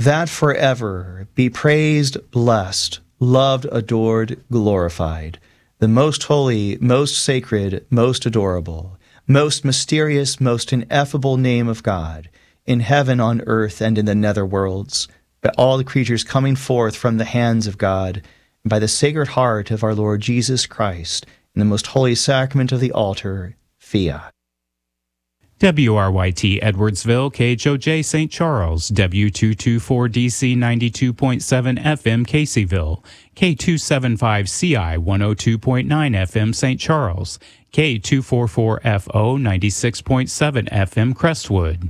that forever be praised, blessed, loved, adored, glorified, the most holy, most sacred, most adorable, most mysterious, most ineffable name of God, in heaven, on earth, and in the nether worlds, by all the creatures coming forth from the hands of God, and by the Sacred Heart of our Lord Jesus Christ, in the most holy sacrament of the altar, fiat. WRYT Edwardsville, KHOJ St. Charles, W224DC 92.7 FM Caseyville, K275CI 102.9 FM St. Charles, K244FO 96.7 FM Crestwood.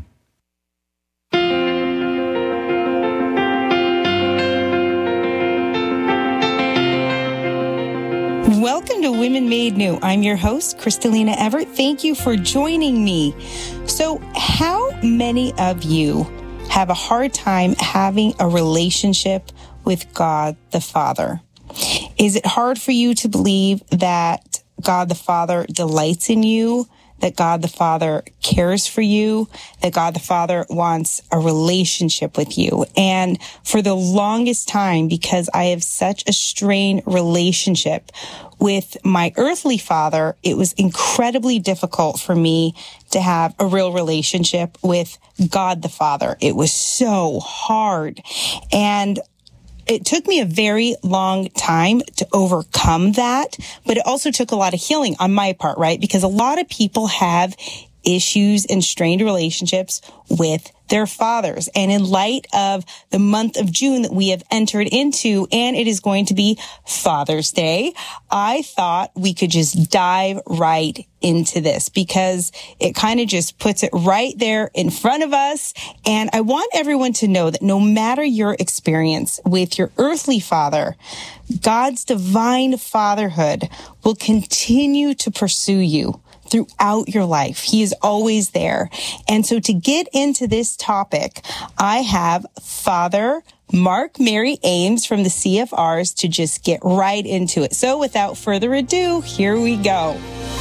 Welcome to Women Made New. I'm your host, Kristalina Everett. Thank you for joining me. So, how many of you have a hard time having a relationship with God the Father? Is it hard for you to believe that God the Father delights in you, that God the Father cares for you, that God the Father wants a relationship with you? And for the longest time, because I have such a strained relationship with my earthly father, it was incredibly difficult for me to have a real relationship with God the Father. It was so hard. And it took me a very long time to overcome that, but it also took a lot of healing on my part, right? Because a lot of people have issues and strained relationships with their fathers. And in light of the month of June that we have entered into, and it is going to be Father's Day, I thought we could just dive right into this because it kind of just puts it right there in front of us. And I want everyone to know that no matter your experience with your earthly father, God's divine fatherhood will continue to pursue you throughout your life. He is always there. And so to get into this topic, I have Father Mark Mary Ames from the CFRs to just get right into it. So without further ado, here we go.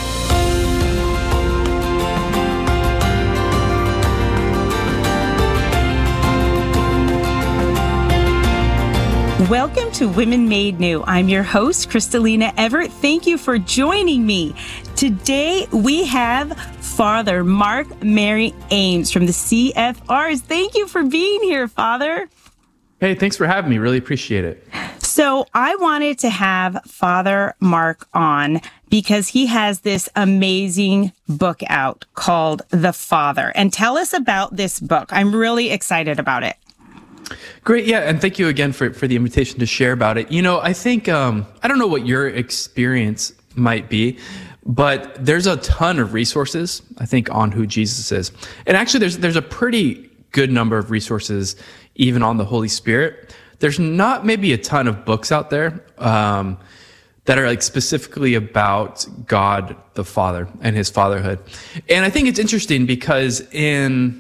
Welcome to Women Made New. I'm your host, Kristalina Everett. Thank you for joining me. Today, we have Father Mark Mary Ames from the CFRs. Thank you for being here, Father. Hey, thanks for having me. Really appreciate it. So I wanted to have Father Mark on because he has this amazing book out called The Father. And tell us about this book. I'm really excited about it. Great. Yeah. And thank you again for the invitation to share about it. You know, I think, I don't know what your experience might be, but there's a ton of resources, I think, on who Jesus is. And actually, there's a pretty good number of resources even on the Holy Spirit. There's not maybe a ton of books out there that are like specifically about God the Father and his fatherhood. And I think it's interesting because in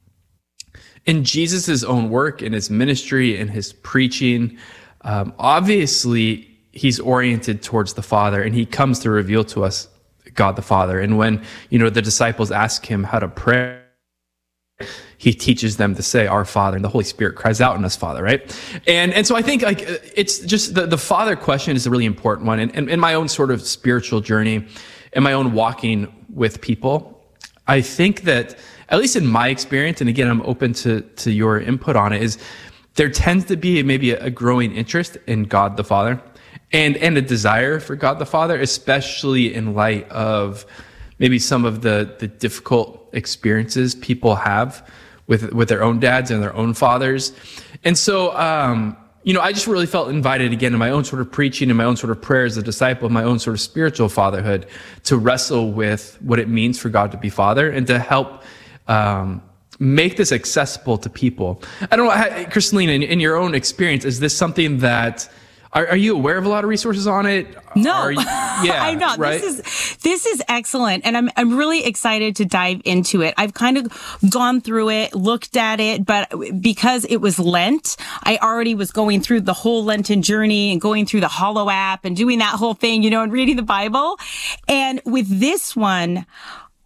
Jesus' own work, in his ministry, in his preaching, obviously he's oriented towards the Father, and he comes to reveal to us God the Father. And when, the disciples ask him how to pray, he teaches them to say, "Our Father," and the Holy Spirit cries out in us, "Father," right? And so I think like it's just the Father question is a really important one. And in my own sort of spiritual journey, in my own walking with people, I think that, at least in my experience, and again, I'm open to your input on it, is there tends to be maybe a growing interest in God the Father and a desire for God the Father, especially in light of maybe some of the difficult experiences people have with their own dads and their own fathers. And so, I just really felt invited again in my own sort of preaching and my own sort of prayer as a disciple, my own sort of spiritual fatherhood, to wrestle with what it means for God to be Father and to help make this accessible to people. I don't know, Kristalina, in your own experience, is this something that, are you aware of a lot of resources on it? No, I'm not. Right? This is excellent. And I'm really excited to dive into it. I've kind of gone through it, looked at it, but because it was Lent, I already was going through the whole Lenten journey and going through the Hollow app and doing that whole thing, and reading the Bible. And with this one,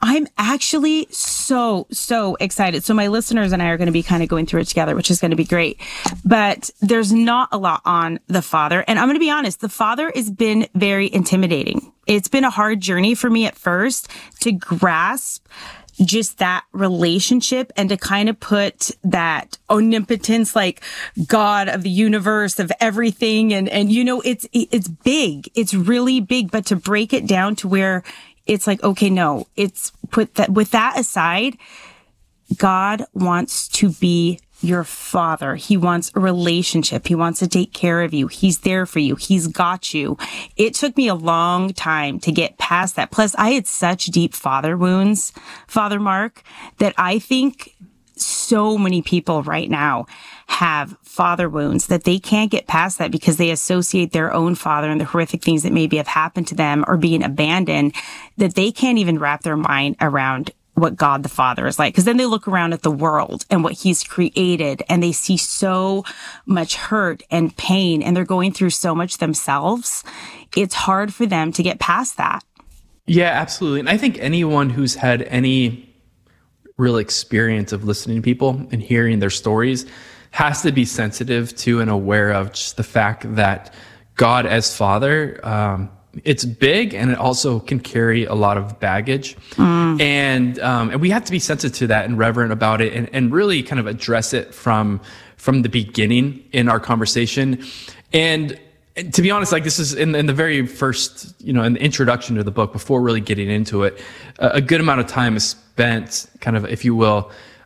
I'm actually so excited. So my listeners and I are going to be kind of going through it together, which is going to be great. But there's not a lot on the Father. And I'm going to be honest, the Father has been very intimidating. It's been a hard journey for me at first to grasp just that relationship and to kind of put that omnipotence, like God of the universe, of everything. And it's big. It's really big. But to break it down to where it's like, okay, no, it's put that with that aside, God wants to be your Father. He wants a relationship. He wants to take care of you. He's there for you. He's got you. It took me a long time to get past that. Plus, I had such deep father wounds, Father Mark, that I think so many people right now have father wounds that they can't get past that because they associate their own father and the horrific things that maybe have happened to them or being abandoned, that they can't even wrap their mind around what God the Father is like. Because then they look around at the world and what he's created and they see so much hurt and pain and they're going through so much themselves. It's hard for them to get past that. Yeah, absolutely. And I think anyone who's had any real experience of listening to people and hearing their stories has to be sensitive to and aware of just the fact that God as Father, it's big and it also can carry a lot of baggage. And we have to be sensitive to that and reverent about it and really kind of address it from the beginning in our conversation. And to be honest, like this is in the very first, in the introduction to the book, before really getting into it, a good amount of time is spent kind of, if you will,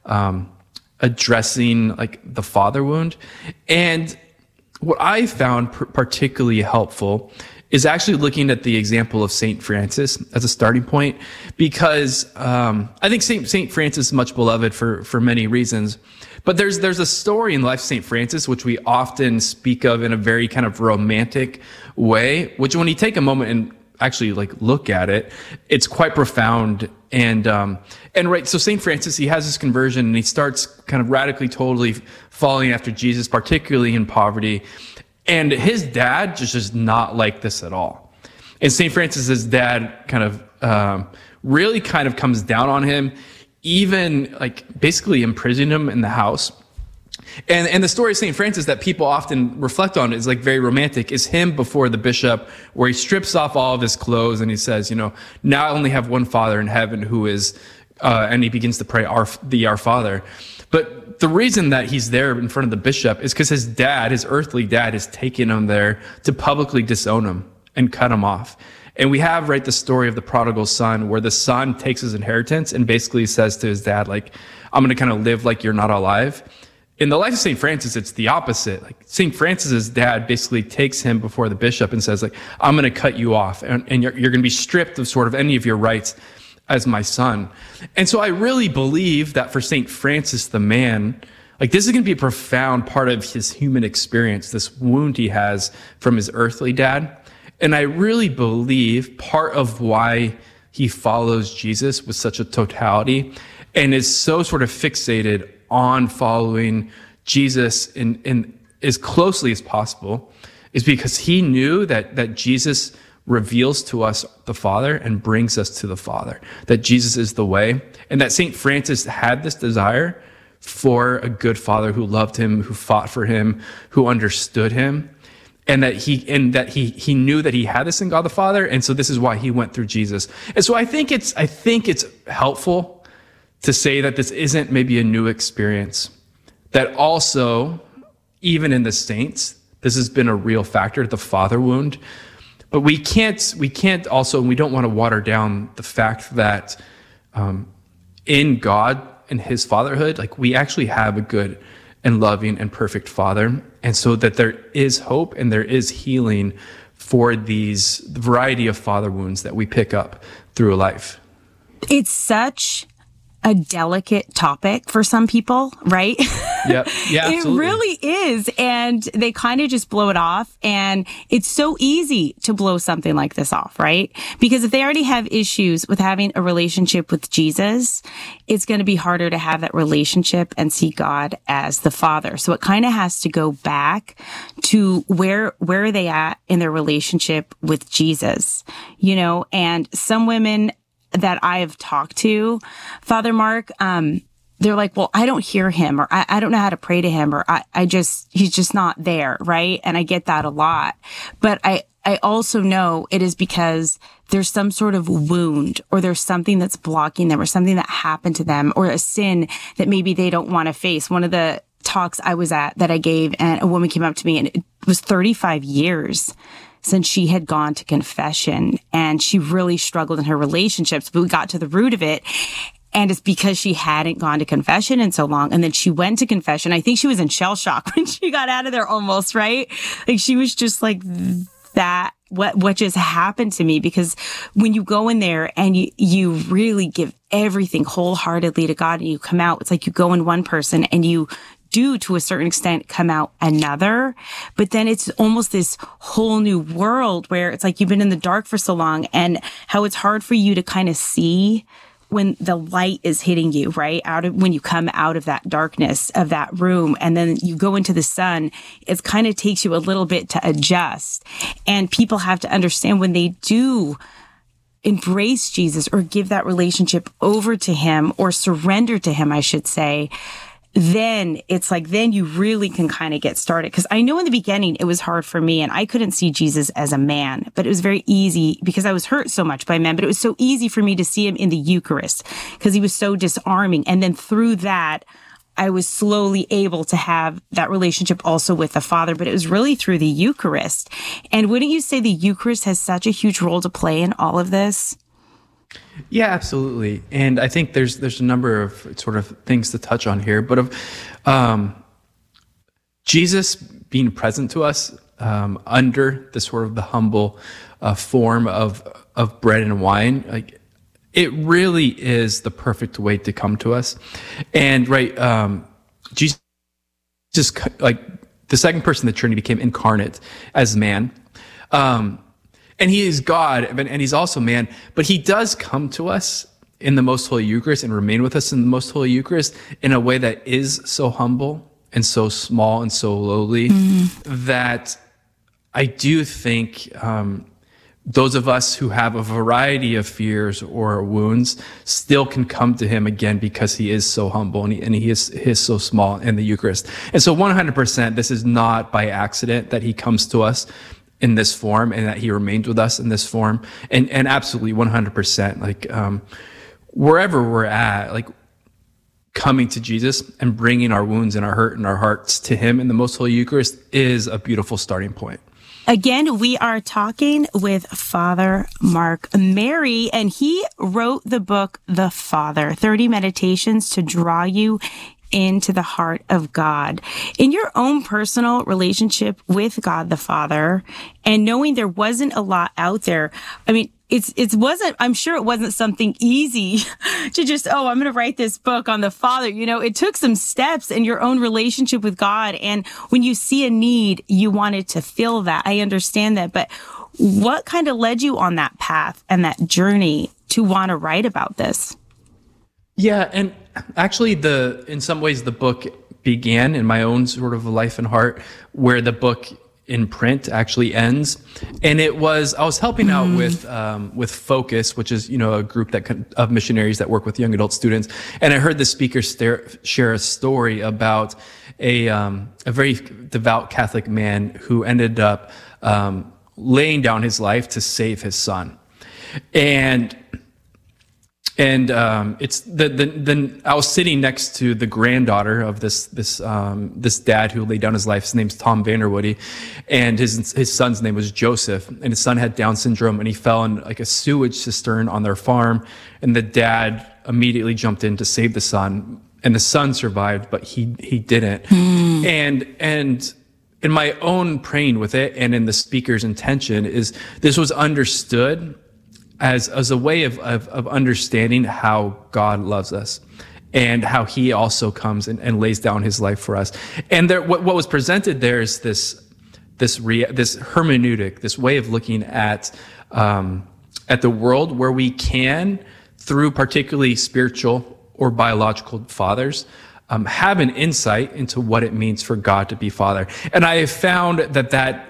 addressing like the father wound. And what I found particularly helpful is actually looking at the example of St. Francis as a starting point, because I think St. Francis is much beloved for many reasons. But there's a story in the life of St. Francis, which we often speak of in a very kind of romantic way, which when you take a moment and actually like look at it, it's quite profound. And right, so St. Francis, he has this conversion and he starts kind of radically, totally following after Jesus, particularly in poverty. And his dad just is not like this at all. And St. Francis's dad kind of really kind of comes down on him, even like basically imprisoning him in the house. And the story of St. Francis that people often reflect on is like very romantic, is him before the bishop, where he strips off all of his clothes and he says, now I only have one Father in heaven who is, and he begins to pray Our Father. But the reason that he's there in front of the bishop is because his dad, his earthly dad, has taken him there to publicly disown him and cut him off. And we have, right, the story of the prodigal son, where the son takes his inheritance and basically says to his dad, like, I'm going to kind of live like you're not alive. In the life of St. Francis, it's the opposite. Like St. Francis's dad basically takes him before the bishop and says, like, I'm going to cut you off and you're going to be stripped of sort of any of your rights as my son. And so I really believe that for St. Francis the man, like this is going to be a profound part of his human experience, this wound he has from his earthly dad. And I really believe part of why he follows Jesus with such a totality and is so sort of fixated on following Jesus in as closely as possible is because he knew that Jesus reveals to us the Father and brings us to the Father, that Jesus is the way, and that St. Francis had this desire for a good Father who loved him, who fought for him, who understood him, and that he knew that he had this in God the Father, and so this is why he went through Jesus. And so I think it's helpful to say that this isn't maybe a new experience, that also, even in the saints, this has been a real factor, the father wound. But we can't also, and we don't want to water down the fact that in God and his fatherhood, like we actually have a good and loving and perfect Father. And so that there is hope and there is healing for the variety of father wounds that we pick up through life. It's such a delicate topic for some people, right? Yep. Yeah, absolutely. It really is. And they kind of just blow it off. And it's so easy to blow something like this off, right? Because if they already have issues with having a relationship with Jesus, it's going to be harder to have that relationship and see God as the Father. So it kind of has to go back to where are they at in their relationship with Jesus, and some women, that I've talked to, Father Mark, they're like, well, I don't hear him, or I don't know how to pray to him, or he's just not there, right? And I get that a lot. But I also know it is because there's some sort of wound, or there's something that's blocking them, or something that happened to them, or a sin that maybe they don't want to face. One of the talks I was at that I gave, and a woman came up to me, and it was 35 years since she had gone to confession, and she really struggled in her relationships, but we got to the root of it. And it's because she hadn't gone to confession in so long. And then she went to confession. I think she was in shell shock when she got out of there almost, right? Like she was just like, that, what just happened to me? Because when you go in there and you really give everything wholeheartedly to God and you come out, it's like you go in one person and you do to a certain extent come out another, but then it's almost this whole new world where it's like you've been in the dark for so long, and how it's hard for you to kind of see when the light is hitting you, right? When you come out of that darkness of that room and then you go into the sun, it kind of takes you a little bit to adjust. And people have to understand when they do embrace Jesus or give that relationship over to him, or surrender to him, I should say, then it's like, then you really can kind of get started. Because I know in the beginning, it was hard for me and I couldn't see Jesus as a man, but it was very easy because I was hurt so much by men, but it was so easy for me to see him in the Eucharist because he was so disarming. And then through that, I was slowly able to have that relationship also with the Father, but it was really through the Eucharist. And wouldn't you say the Eucharist has such a huge role to play in all of this? Yeah, absolutely. And I think there's a number of sort of things to touch on here, but of Jesus being present to us under the sort of the humble form of bread and wine, like it really is the perfect way to come to us. And Jesus, like the second person of the Trinity, came incarnate as man. And he is God, and he's also man, but he does come to us in the Most Holy Eucharist and remain with us in the Most Holy Eucharist in a way that is so humble and so small and so lowly that I do think those of us who have a variety of fears or wounds still can come to him again because he is so humble and he is so small in the Eucharist. And so 100%, this is not by accident that he comes to us in this form and that he remains with us in this form. And absolutely 100%, like wherever we're at, like coming to Jesus and bringing our wounds and our hurt and our hearts to him in the Most Holy Eucharist is a beautiful starting point. Again, we are talking with Father Mark Mary, and he wrote the book, The Father, 30 Meditations to Draw You into the Heart of God. In your own personal relationship with God the Father, and knowing there wasn't a lot out there, I mean, I'm sure it wasn't something easy to just, I'm going to write this book on the Father. You know, it took some steps in your own relationship with God. And when you see a need, you wanted to fill that. I understand that. But what kind of led you on that path and that journey to want to write about this? Yeah. And actually in some ways the book began in my own sort of life and heart, where the book in print actually ends. And I was helping out with Focus, which is, a group of missionaries that work with young adult students. And I heard the speaker share a story about a very devout Catholic man who ended up laying down his life to save his son. And it's I was sitting next to the granddaughter of this dad who laid down his life. His name's Tom Vanderwoody, and his son's name was Joseph. And his son had Down syndrome, and he fell in like a sewage cistern on their farm. And the dad immediately jumped in to save the son, and the son survived, but he didn't. And in my own praying with it, and in the speaker's intention, is this was understood as a way of understanding how God loves us and how he also comes and lays down his life for us. And what was presented there is this hermeneutic, this way of looking at the world where we can, through particularly spiritual or biological fathers, have an insight into what it means for God to be Father. And I have found that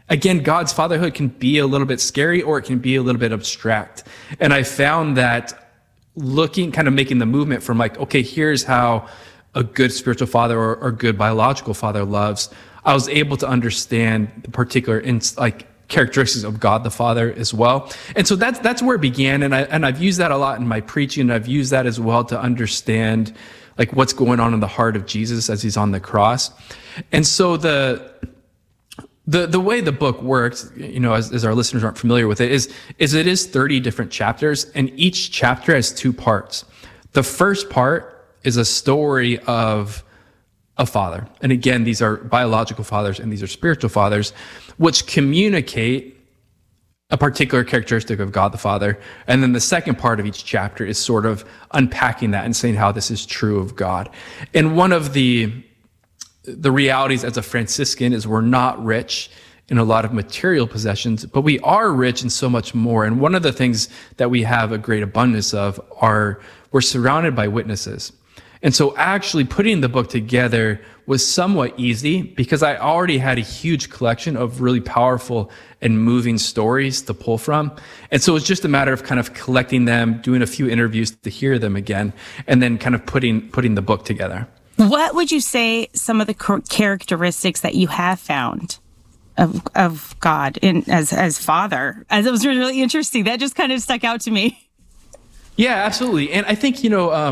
again, God's fatherhood can be a little bit scary, or it can be a little bit abstract. And I found that kind of making the movement from like, okay, here's how a good spiritual father or good biological father loves, I was able to understand the particular characteristics of God the Father as well. And so that's where it began. And I've used that a lot in my preaching. And I've used that as well to understand like what's going on in the heart of Jesus as he's on the cross. And so the way the book works, as our listeners aren't familiar with it, is it is 30 different chapters, and each chapter has 2 parts. The first part is a story of a father. And again, these are biological fathers and these are spiritual fathers, which communicate a particular characteristic of God the Father. And then the second part of each chapter is sort of unpacking that and saying how this is true of God. And one of the realities as a Franciscan is we're not rich in a lot of material possessions, but we are rich in so much more. And one of the things that we have a great abundance of we're surrounded by witnesses. And so actually putting the book together was somewhat easy because I already had a huge collection of really powerful and moving stories to pull from. And so it's just a matter of kind of collecting them, doing a few interviews to hear them again, and then kind of putting the book together. What would you say some of the characteristics that you have found of God as Father? As it was really interesting. That just kind of stuck out to me. Yeah, absolutely. And I think,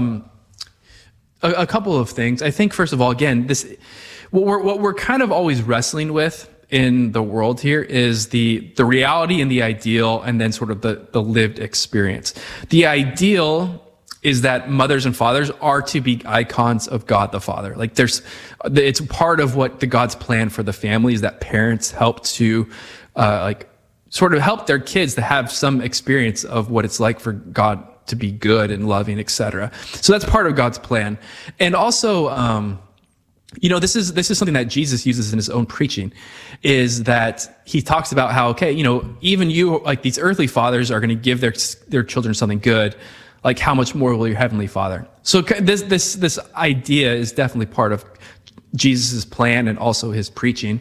a couple of things. I think, first of all, again, what we're kind of always wrestling with in the world here is the reality and the ideal, and then sort of the lived experience. The ideal is that mothers and fathers are to be icons of God the Father. Like it's part of what the God's plan for the family is that parents help to sort of help their kids to have some experience of what it's like for God to be good and loving, etc. So that's part of God's plan. And also, this is something that Jesus uses in his own preaching, is that he talks about how, okay, even you, like these earthly fathers are going to give their children something good. Like how much more will your heavenly Father? So this idea is definitely part of Jesus's plan and also his preaching.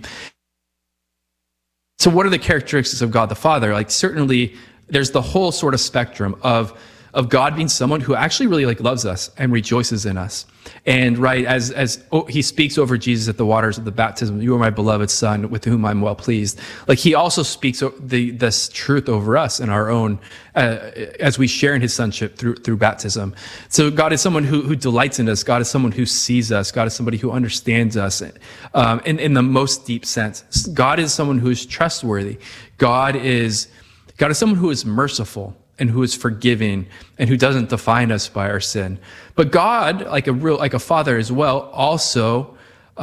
So what are the characteristics of God the Father? Like certainly there's the whole sort of spectrum of God being someone who actually really loves us and rejoices in us. And right, as he speaks over Jesus at the waters of the baptism, you are my beloved Son with whom I'm well pleased. Like he also speaks this truth over us in our own, as we share in his sonship through baptism. So God is someone who delights in us. God is someone who sees us. God is somebody who understands us in the most deep sense. God is someone who is trustworthy. God is someone who is merciful and who is forgiving and who doesn't define us by our sin. But God, like a father as well, also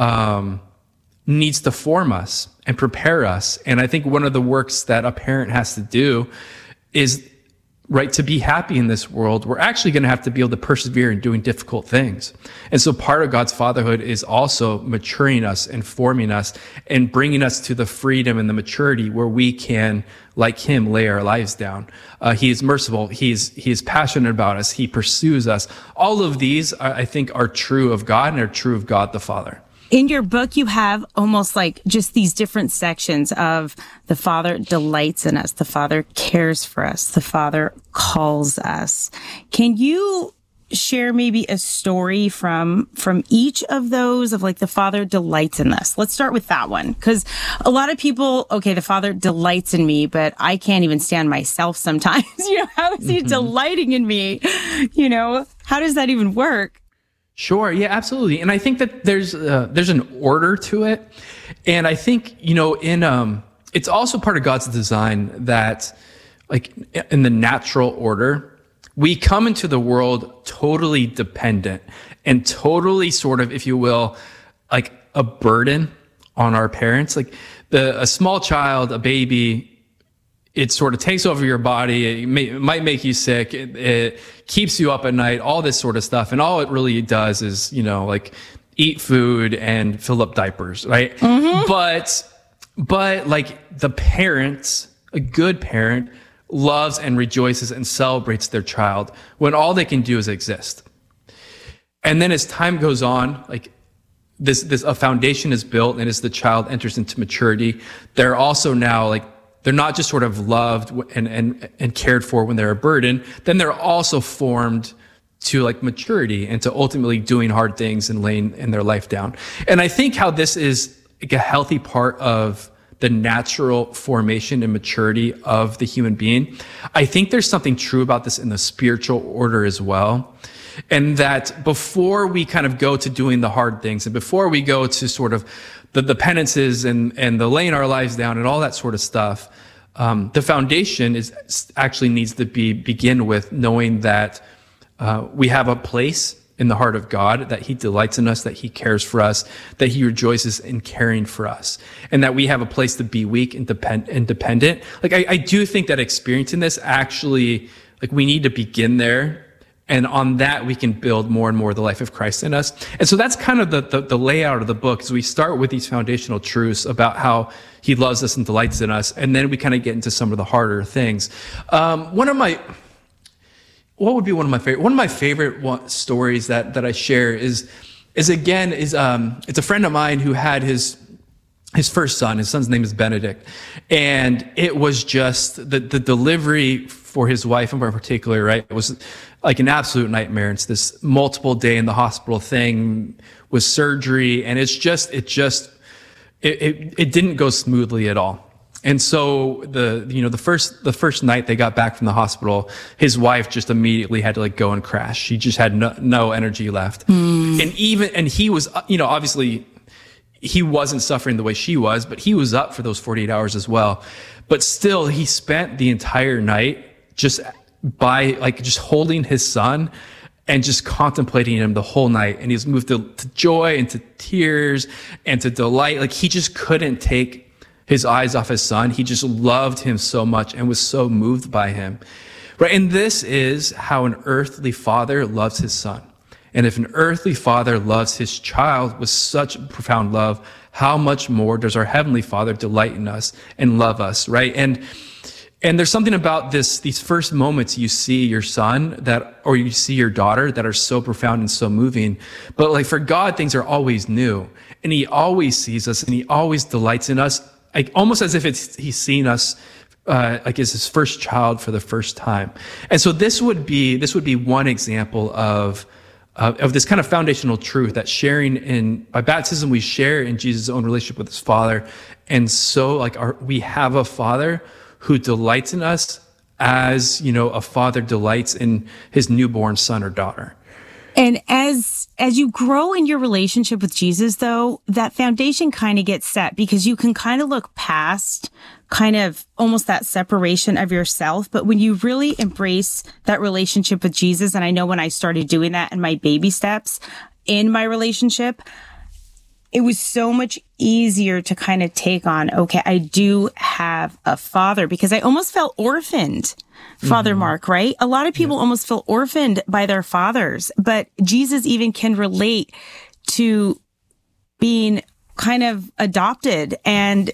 needs to form us and prepare us. And I think one of the works that a parent has to do is, right, to be happy in this world, we're actually going to have to be able to persevere in doing difficult things. And so part of God's fatherhood is also maturing us and forming us and bringing us to the freedom and the maturity where we can, like him, lay our lives down. He is merciful. He is passionate about us. He pursues us. All of these, I think, are true of God and are true of God the Father. In your book, you have almost like just these different sections of the Father delights in us, the Father cares for us, the Father calls us. Can you share maybe a story from each of those of like the Father delights in us? Let's start with that one, because a lot of people, okay, the Father delights in me, but I can't even stand myself sometimes. How is he delighting in me? How does that even work? Sure. Yeah, absolutely. And I think that there's an order to it. And I think, it's also part of God's design that like in the natural order, we come into the world totally dependent and totally sort of, if you will, like a burden on our parents. Like a small child, a baby, it sort of takes over your body. It might make you sick. It keeps you up at night, all this sort of stuff. And all it really does is, eat food and fill up diapers, right? Mm-hmm. But like the parents, a good parent loves and rejoices and celebrates their child when all they can do is exist. And then as time goes on, like a foundation is built, and as the child enters into maturity, they're also now like, they're not just sort of loved and cared for when they're a burden, then they're also formed to like maturity and to ultimately doing hard things and laying in their life down. And I think how this is like a healthy part of the natural formation and maturity of the human being. I think there's something true about this in the spiritual order as well. And that before we kind of go to doing the hard things, and before we go to sort of the penances and the laying our lives down and all that sort of stuff, the foundation actually needs to begin with knowing that we have a place in the heart of God, that he delights in us, that he cares for us, that he rejoices in caring for us, and that we have a place to be weak and dependent. Like, I do think that experiencing this actually, like, we need to begin there. And on that, we can build more and more the life of Christ in us. And so that's kind of the layout of the book, is we start with these foundational truths about how he loves us and delights in us. And then we kind of get into some of the harder things. One of my favorite stories that I share is it's a friend of mine who had his first son. His son's name is Benedict. And it was just the delivery for his wife in particular, right? It was like an absolute nightmare. It's this multiple day in the hospital thing with surgery. And it didn't go smoothly at all. And so the first night they got back from the hospital, his wife just immediately had to like go and crash. She just had no energy left. And he was, obviously he wasn't suffering the way she was, but he was up for those 48 hours as well. But still, he spent the entire night just holding his son and just contemplating him the whole night. And he was moved to joy and to tears and to delight. Like, he just couldn't take his eyes off his son. He just loved him so much and was so moved by him. Right? And this is how an earthly father loves his son. And if an earthly father loves his child with such profound love, how much more does our heavenly Father delight in us and love us, right? And there's something about these first moments you see your son or you see your daughter that are so profound and so moving. But like, for God, things are always new, and he always sees us and he always delights in us, like almost as if he's seen us like as his first child for the first time. And so this would be one example of this kind of foundational truth, that by baptism we share in Jesus' own relationship with his Father. And so like we have a Father who delights in us as, a father delights in his newborn son or daughter. And as you grow in your relationship with Jesus, though, that foundation kind of gets set, because you can kind of look past kind of almost that separation of yourself. But when you really embrace that relationship with Jesus, and I know when I started doing that in my baby steps in my relationship, it was so much easier to kind of take on, okay, I do have a father, because I almost felt orphaned, Father Mark, right? A lot of people almost feel orphaned by their fathers, but Jesus even can relate to being kind of adopted and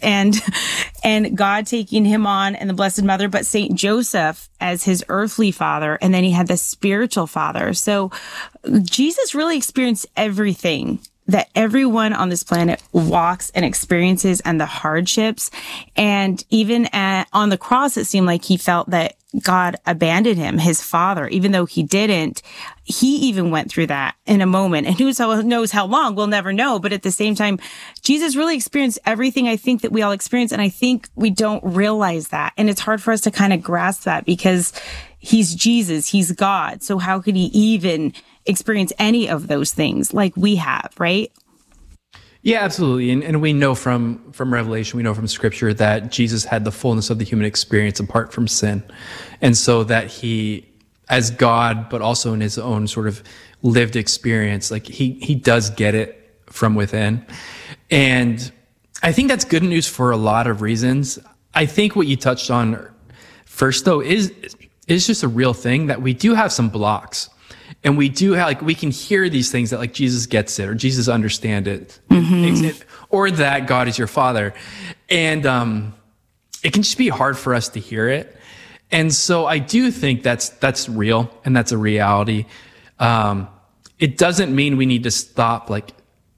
God taking him on, and the Blessed Mother, but Saint Joseph as his earthly father. And then he had the spiritual father. So Jesus really experienced everything that everyone on this planet walks and experiences, and the hardships. And even on the cross, it seemed like he felt that God abandoned him, his father, even though he didn't. He even went through that in a moment, and who knows how long, we'll never know. But at the same time, Jesus really experienced everything I think that we all experience. And I think we don't realize that. And it's hard for us to kind of grasp that, because he's Jesus, he's God. So how could he even experience any of those things like we have, right? Yeah, absolutely. And we know from Revelation, we know from Scripture that Jesus had the fullness of the human experience apart from sin. And so that he, as God, but also in his own sort of lived experience, like he does get it from within. And I think that's good news for a lot of reasons. I think what you touched on first, though, is just a real thing, that we do have some blocks. And we do have, we can hear these things that like Jesus gets it, or Jesus understands it, or that God is your Father. And it can just be hard for us to hear it. And so I do think that's real, and that's a reality. It doesn't mean we need to stop like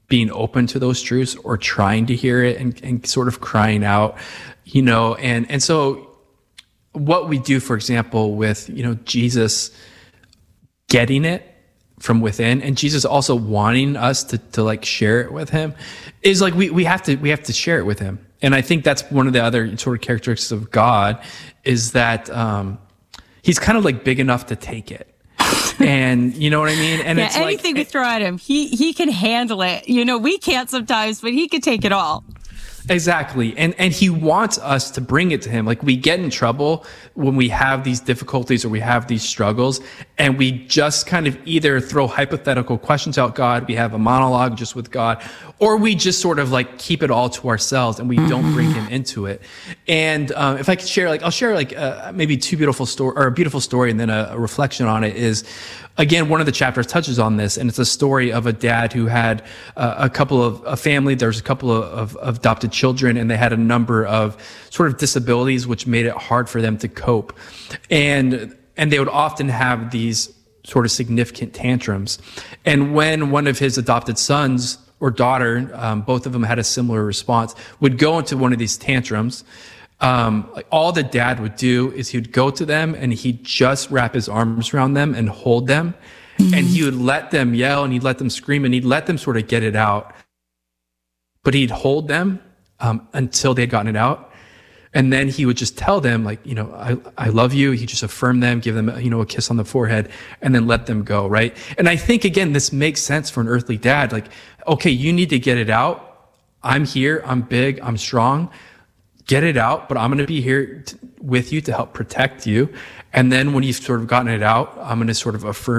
being open to those truths or trying to hear it and sort of crying out, and so what we do, for example, with, Jesus getting it from within and Jesus also wanting us to like share it with him is like, we have to share it with him. And I think that's one of the other sort of characteristics of God is that, he's kind of like big enough to take it. And you know what I mean? And it's anything like, we throw at him, he can handle it. We can't sometimes, but he can take it all. Exactly. And he wants us to bring it to him. Like, we get in trouble when we have these difficulties or we have these struggles, and we just kind of either throw hypothetical questions out God, we have a monologue just with God, or we just sort of like keep it all to ourselves and we don't bring him into it. And if I could share, I'll share maybe a beautiful story and then a reflection on it is, again, one of the chapters touches on this, and it's a story of a dad who had a family. There's a couple of adopted children, and they had a number of sort of disabilities, which made it hard for them to cope. And they would often have these sort of significant tantrums. And when one of his adopted sons or daughter, both of them had a similar response, would go into one of these tantrums, all the dad would do is he would go to them and he'd just wrap his arms around them and hold them. And he would let them yell and he'd let them scream and he'd let them sort of get it out. But he'd hold them until they had gotten it out. And then he would just tell them, like, I love you. He just affirm them, give them, a kiss on the forehead, and then let them go, right? And I think, again, this makes sense for an earthly dad. Like, okay, you need to get it out. I'm here. I'm big. I'm strong. Get it out, but I'm going to be here with you to help protect you. And then when you've sort of gotten it out, I'm going to sort of affirm